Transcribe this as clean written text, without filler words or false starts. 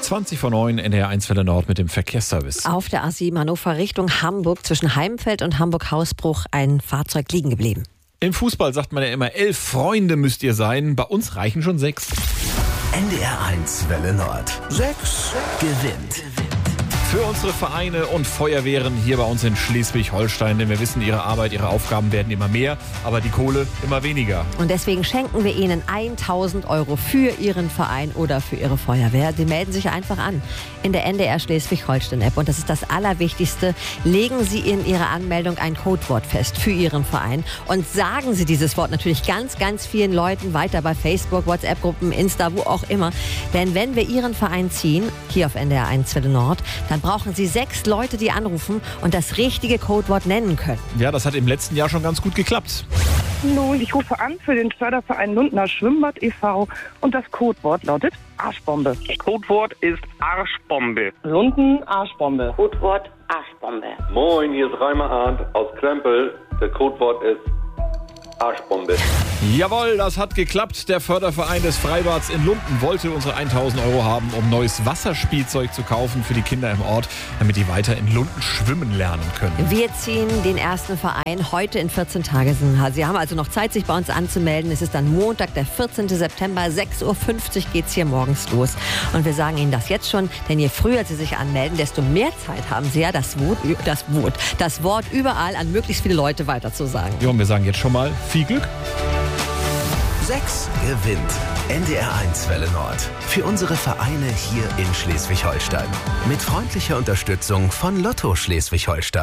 8:20 NDR1 Welle Nord mit dem Verkehrsservice. Auf der A7 Hannover Richtung Hamburg zwischen Heimfeld und Hamburg-Hausbruch ein Fahrzeug liegen geblieben. Im Fußball sagt man ja immer, 11 Freunde müsst ihr sein. Bei uns reichen schon 6. NDR1 Welle Nord. 6 gewinnt. Für unsere Vereine und Feuerwehren hier bei uns in Schleswig-Holstein. Denn wir wissen, ihre Arbeit, ihre Aufgaben werden immer mehr, aber die Kohle immer weniger. Und deswegen schenken wir Ihnen 1.000 € für Ihren Verein oder für Ihre Feuerwehr. Sie melden sich einfach an in der NDR Schleswig-Holstein-App. Und das ist das Allerwichtigste. Legen Sie in Ihrer Anmeldung ein Codewort fest für Ihren Verein. Und sagen Sie dieses Wort natürlich ganz, ganz vielen Leuten weiter bei Facebook, WhatsApp-Gruppen, Insta, wo auch immer. Denn wenn wir Ihren Verein ziehen, hier auf NDR1 Welle Nord, dann brauchen Sie 6 Leute, die anrufen und das richtige Codewort nennen können. Ja, das hat im letzten Jahr schon ganz gut geklappt. Hallo, ich rufe an für den Förderverein Lundner Schwimmbad e.V. und das Codewort lautet Arschbombe. Codewort ist Arschbombe. Lunden Arschbombe. Codewort Arschbombe. Moin, hier ist Reimer Arndt aus Krempel. Der Codewort ist Arschbombe. Jawohl, das hat geklappt. Der Förderverein des Freibads in Lunden wollte unsere 1.000 € haben, um neues Wasserspielzeug zu kaufen für die Kinder im Ort, damit die weiter in Lunden schwimmen lernen können. Wir ziehen den ersten Verein heute in 14 Tagen. Sie haben also noch Zeit, sich bei uns anzumelden. Es ist dann Montag, der 14. September, 6:50 Uhr geht's hier morgens los. Und wir sagen Ihnen das jetzt schon, denn je früher Sie sich anmelden, desto mehr Zeit haben Sie ja, das Wort überall an möglichst viele Leute weiterzusagen. Ja, und wir sagen jetzt schon mal viel Glück. 6 gewinnt. NDR1 Welle Nord. Für unsere Vereine hier in Schleswig-Holstein. Mit freundlicher Unterstützung von Lotto Schleswig-Holstein.